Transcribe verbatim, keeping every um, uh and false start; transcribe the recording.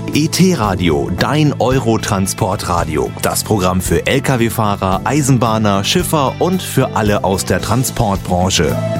E T-Radio, dein Eurotransportradio. Das Programm für Lkw-Fahrer, Eisenbahner, Schiffer und für alle aus der Transportbranche.